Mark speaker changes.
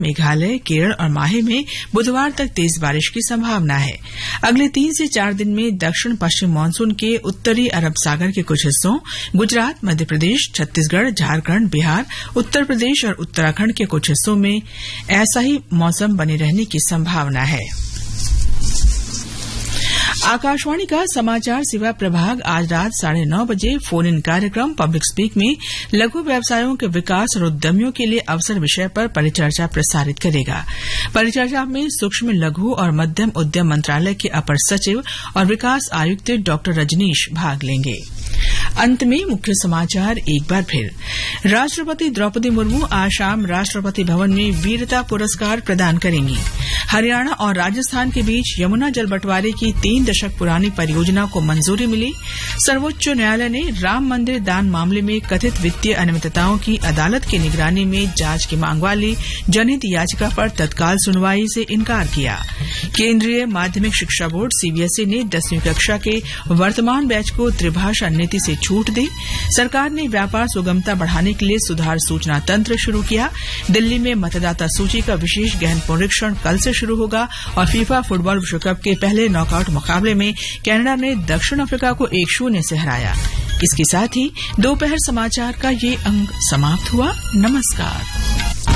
Speaker 1: मेघालय, केरल और माहे में बुधवार तक तेज बारिश की संभावना है। अगले 3 से 4 दिन में दक्षिण पश्चिम मानसून के उत्तरी अरब सागर के कुछ हिस्सों, गुजरात, मध्य प्रदेश, छत्तीसगढ़, झारखंड, बिहार, उत्तर प्रदेश और उत्तराखंड के कुछ हिस्सों में ऐसा ही मौसम बने रहने की संभावना है। आकाशवाणी का समाचार सेवा प्रभाग आज रात 9:30 बजे फोन इन कार्यक्रम पब्लिक स्पीक में लघु व्यवसायों के विकास और उद्यमियों के लिए अवसर विषय पर परिचर्चा प्रसारित करेगा। परिचर्चा में सूक्ष्म, लघु और मध्यम उद्यम मंत्रालय के अपर सचिव और विकास आयुक्त डॉ रजनीश भाग लेंगे। अंत में मुख्य समाचार एक बार फिर। राष्ट्रपति द्रौपदी मुर्मू आज शाम राष्ट्रपति भवन में वीरता पुरस्कार प्रदान करेंगी। हरियाणा और राजस्थान के बीच यमुना जल बंटवारे की 3 दशक पुरानी परियोजना को मंजूरी मिली। सर्वोच्च न्यायालय ने राम मंदिर दान मामले में कथित वित्तीय अनियमितताओं की अदालत की निगरानी में जांच की मांग वाली जनहित याचिका पर तत्काल सुनवाई से इनकार किया। केंद्रीय माध्यमिक शिक्षा बोर्ड सीबीएसई ने 10वीं कक्षा के वर्तमान बैच को त्रिभाषा नीति से छूट दी। सरकार ने व्यापार सुगमता बढ़ाने के लिए सुधार सूचना तंत्र शुरू किया। दिल्ली में मतदाता सूची का विशेष गहन पुनरीक्षण कल से शुरू होगा और फीफा फुटबॉल विश्व कप के पहले नॉकआउट मुकाबले में कनाडा ने दक्षिण अफ्रीका को 1-0 से हराया। इसके साथ ही दोपहर समाचार का ये अंक समाप्त हुआ। नमस्कार।